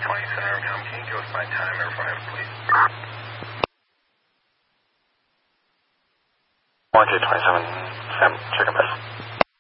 Center, can you give us my time or 5, please? 1J27, Sam, check and pass.